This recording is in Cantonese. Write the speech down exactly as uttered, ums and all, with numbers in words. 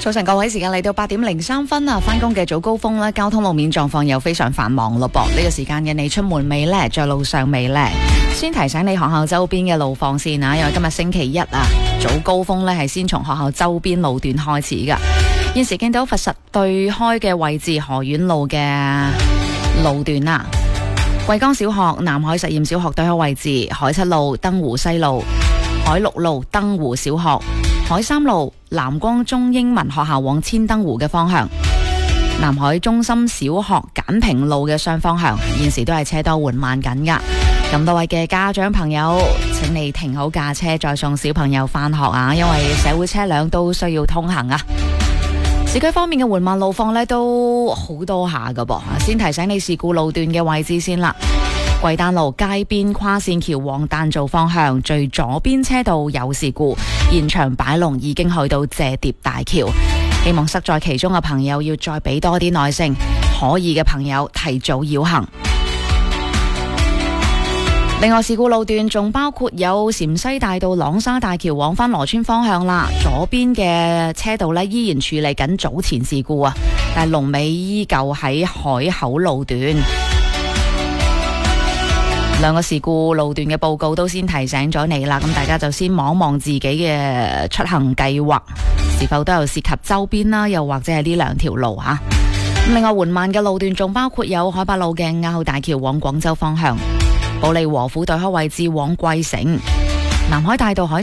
早晨各位，時間嚟到八點零三分啊，翻工嘅早高峰咧，交通路面狀況又非常繁忙咯噃。呢個時間嘅你出門未呢？在路上未呢？先提醒你學校周邊嘅路況先啊，因為今日星期一啊，早高峰呢係先從學校周邊路段開始噶。現時見到佛實對開嘅位置河苑路嘅路段啊，貴江小學、南海實驗小學對開位置，海七路、登湖西路、海六路、登湖小學、海三路、南光中英文學校往千燈湖嘅方向，南海中心小學簡平路嘅雙方向，現時都係車多緩慢緊噶。咁多位嘅家長朋友，請你停好駕車，再送小朋友返學啊！因為社會車輛都需要通行啊。市區方面嘅緩慢路況呢都好多下噶噃。先提醒你事故路段嘅位置先啦。貴丹路街邊跨線橋往丹造方向，最左邊車道有事故，現場擺龍已經去到謝疊大橋，希望塞在其中嘅朋友要再俾多啲耐性，可以嘅朋友提早繞行。另外事故路段仲包括有陝西大道朗沙大橋往返羅村方向啦，左邊嘅車道呢依然處理緊早前事故啊，但係龍尾依舊喺海口路段。兩個事故路段嘅報告都先提醒咗你啦，咁大家就先望望自己嘅出行計劃是否都有涉及周邊啦，又或者係呢兩條路吓。另外緩慢嘅路段仲包括有海八路嘅亞浩大橋往廣州方向，保利和府對開位置往桂城，南海大道海